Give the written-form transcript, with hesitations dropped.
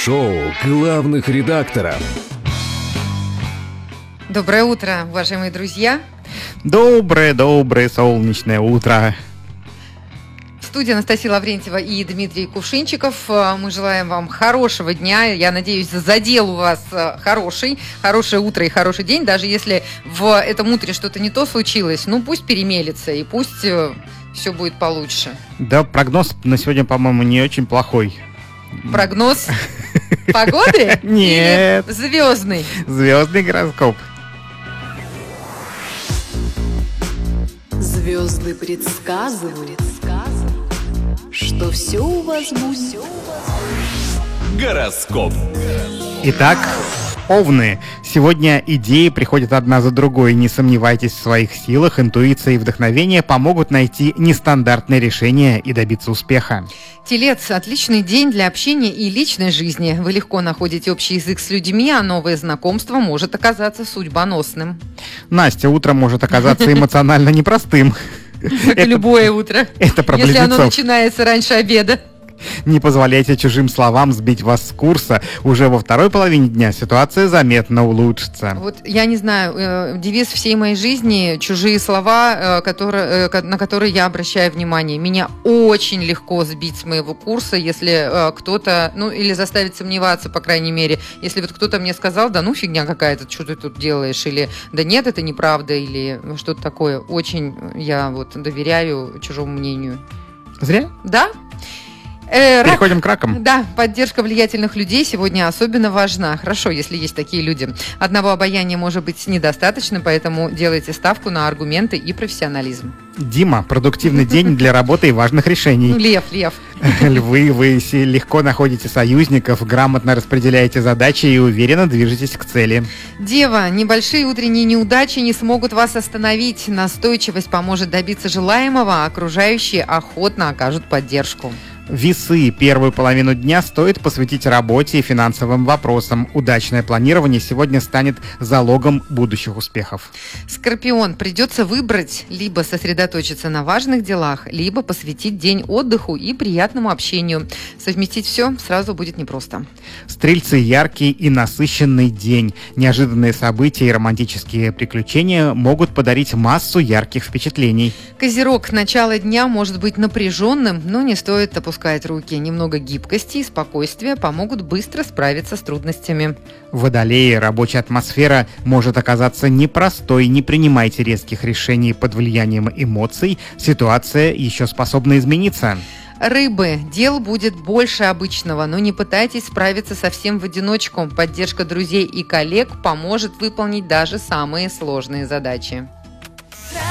Шоу главных редакторов. Доброе утро, уважаемые друзья. Доброе солнечное утро. В студии Анастасия Лаврентьева и Дмитрий Кувшинчиков. Мы желаем вам хорошего дня. Я надеюсь, задел у вас хорошее утро и хороший день. Даже если в этом утре что-то не то случилось, пусть перемелется и пусть все будет получше. Да, прогноз на сегодня, по-моему, не очень плохой. Прогноз погоды? Нет. Или звездный? Звездный гороскоп. Звезды предсказывают, что все у вас будет. Гороскоп. Итак, овны. Сегодня идеи приходят одна за другой. Не сомневайтесь в своих силах. Интуиция и вдохновение помогут найти нестандартные решения и добиться успеха. Телец – отличный день для общения и личной жизни. Вы легко находите общий язык с людьми, а новое знакомство может оказаться судьбоносным. Настя, утро может оказаться эмоционально непростым. Как и любое утро. Это про если близнецов. оно начинается раньше обеда. Не позволяйте чужим словам сбить вас с курса. Уже во второй половине дня ситуация заметно улучшится. Вот я не знаю, девиз всей моей жизни — чужие слова, на которые я обращаю внимание. Меня очень легко сбить с моего курса, если кто-то, или заставить сомневаться, по крайней мере. Если вот кто-то мне сказал, да фигня какая-то, что ты тут делаешь, или да нет, это неправда, или что-то такое. Очень я доверяю чужому мнению. Зря? Да? Переходим к ракам. Да, поддержка влиятельных людей сегодня особенно важна. Хорошо, если есть такие люди. Одного обаяния может быть недостаточно, поэтому делайте ставку на аргументы и профессионализм. Дима, продуктивный день для работы и важных решений. Лев. Львы, вы легко находите союзников, грамотно распределяете задачи и уверенно движетесь к цели. Дева, небольшие утренние неудачи не смогут вас остановить. Настойчивость поможет добиться желаемого, а окружающие охотно окажут поддержку. Весы. Первую половину дня стоит посвятить работе и финансовым вопросам. Удачное планирование сегодня станет залогом будущих успехов. Скорпион. Придется выбрать: либо сосредоточиться на важных делах, либо посвятить день отдыху и приятному общению. Совместить все сразу будет непросто. Стрельцы. Яркий и насыщенный день. Неожиданные события и романтические приключения могут подарить массу ярких впечатлений. Козерог. Начало дня может быть напряженным, но не стоит опускать руки. Немного гибкости и спокойствия помогут быстро справиться с трудностями. Водолеи. Рабочая атмосфера может оказаться непростой. Не принимайте резких решений под влиянием эмоций. Ситуация еще способна измениться. Рыбы. Дел будет больше обычного, но не пытайтесь справиться совсем в одиночку. Поддержка друзей и коллег поможет выполнить даже самые сложные задачи.